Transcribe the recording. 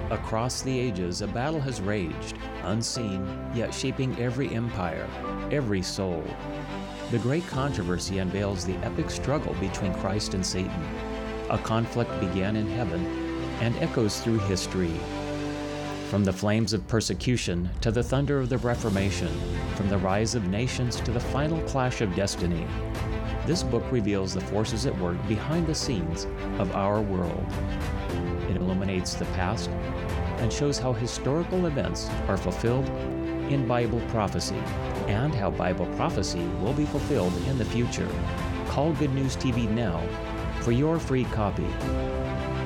Across the ages, a battle has raged, unseen, yet shaping every empire, every soul. The great controversy unveils the epic struggle between Christ and Satan. A conflict began in heaven and echoes through history. From the flames of persecution to the thunder of the Reformation, from the rise of nations to the final clash of destiny, this book reveals the forces at work behind the scenes of our world. It illuminates the past and shows how historical events are fulfilled in Bible prophecy and how Bible prophecy will be fulfilled in the future. Call Good News TV now for your free copy.